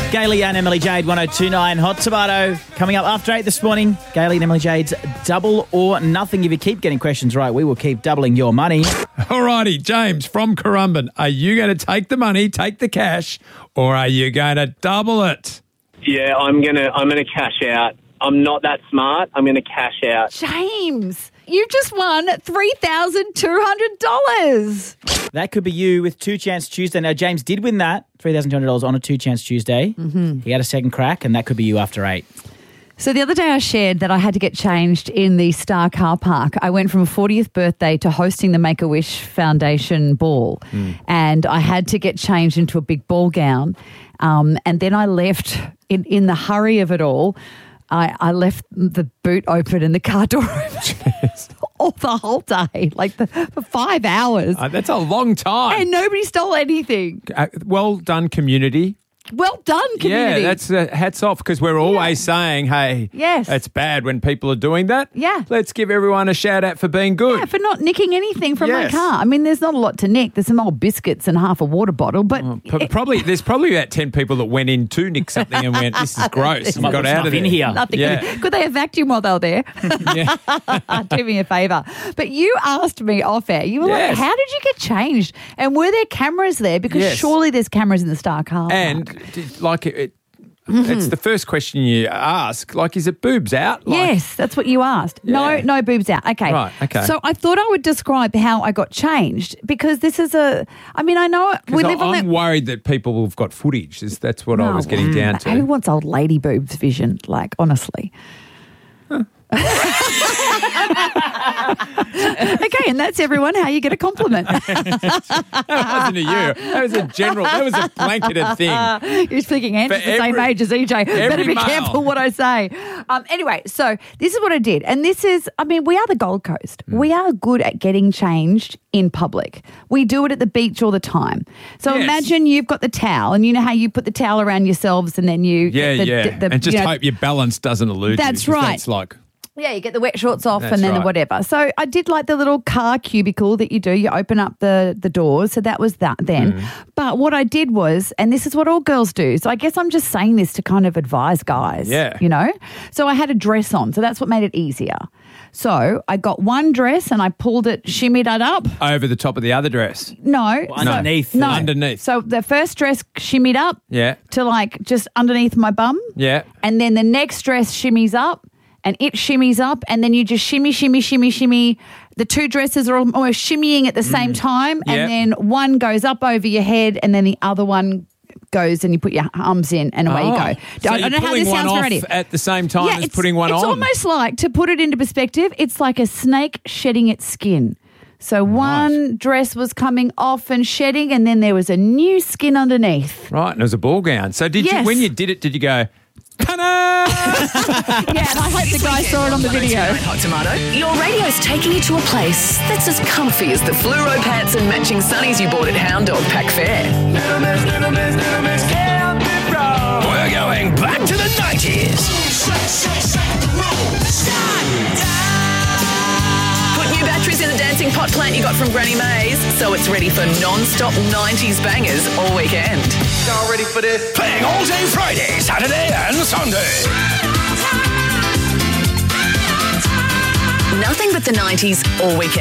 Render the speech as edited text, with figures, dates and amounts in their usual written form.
Gailey and Emily Jade, 102.9 Hot Tomato. Coming up after 8 this morning, Gailey and Emily Jade's Double or Nothing. If you keep getting questions right, we will keep doubling your money. Alrighty, James from Currumbin. Are you going to take the money, take the cash, or are you going to double it? Yeah, I'm gonna cash out. I'm not that smart. I'm gonna cash out. James, you just won $3,200. That could be you with Two Chance Tuesday. Now, James did win that, $3,200 on a Two Chance Tuesday. Mm-hmm. He had a second crack, and that could be you after 8. So the other day I shared that I had to get changed in the Star car park. I went from a 40th birthday to hosting the Make-A-Wish Foundation ball, and I had to get changed into a big ball gown. And then I left in the hurry of it all. I left the boot open and the car door open all the whole day, for 5 hours. That's a long time. And nobody stole anything. Well done, community. Well done, community. Yeah, that's hats off, because we're always saying, hey, yes, it's bad when people are doing that. Yeah. Let's give everyone a shout out for being good. Yeah, for not nicking anything from my car. I mean, there's not a lot to nick. There's some old biscuits and half a water bottle, but... there's probably about 10 people that went in to nick something and went, this is gross, and got out of there. In here. Nothing. Yeah. Could they have vacuumed while they were there? Do me a favour. But you asked me off air. You were like, how did you get changed? And were there cameras there? Because surely there's cameras in the Star car park. It's the first question you ask. Is it boobs out? Yes, that's what you asked. Yeah. No boobs out. Okay. Right, okay. So I thought I would describe how I got changed, because this is I know we live on I'm worried that people have got footage. That's what I was getting down to. Who wants old lady boobs vision? Honestly. Okay, and that's everyone how you get a compliment. That wasn't a you. That was a general. That was a blanketed thing. You're speaking Anne's the same age as EJ. Better be careful what I say. Anyway, so this is what I did. And this is, we are the Gold Coast. We are good at getting changed in public. We do it at the beach all the time. So imagine you've got the towel, and you know how you put the towel around yourselves and then you... and just hope your balance doesn't elude you. That's right. That's yeah, you get the wet shorts off. That's and then right. whatever. So I did the little car cubicle that you do. You open up the doors. So that was that then. But what I did was, and this is what all girls do, so I guess I'm just saying this to kind of advise guys. Yeah. So I had a dress on. So that's what made it easier. So I got one dress and I pulled it, shimmied it up. Over the top of the other dress? No. Underneath. No. Underneath. So the first dress shimmied up to just underneath my bum. Yeah. And then the next dress shimmies up. And it shimmies up, and then you just shimmy, shimmy, shimmy, shimmy. The two dresses are almost shimmying at the same time, and then one goes up over your head, and then the other one goes and you put your arms in, and away you go. So I don't know how this sounds already. At the same time as putting one on? It's almost like, to put it into perspective, it's like a snake shedding its skin. So one dress was coming off and shedding, and then there was a new skin underneath. Right, and it was a ball gown. So did you, when you did it, did you go... Yeah, and I hope the guy saw it on the video. Hot Tomato, your radio's taking you to a place that's as comfy as the fluoro pants and matching sunnies you bought at Hound Dog Pack Fair. We're going back to the 90s. Put new batteries in the dancing pot plant you got from Granny Mays, so it's ready for non-stop 90s bangers all weekend. Y'all ready for this? Playing all day Friday, Saturday and Sunday. Nothing but the 90s all weekend.